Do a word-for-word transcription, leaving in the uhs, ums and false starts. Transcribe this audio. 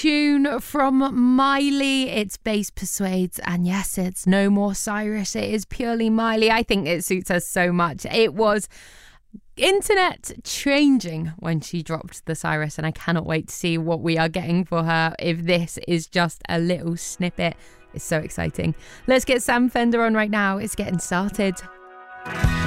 Tune from Miley. It's Bass Persuades, and yes, it's no more Cyrus. It is purely Miley. I think it suits her so much. It was internet changing when she dropped the Cyrus, and I cannot wait to see what we are getting for her. If this is just a little snippet, it's so exciting. Let's get Sam Fender on right now. It's getting started.